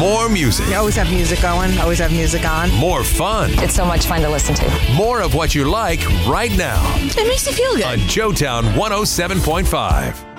More music. You always have music going, always have music on. More fun. It's so much fun to listen to. More of what you like right now It makes you feel good. on Joetown 107.5.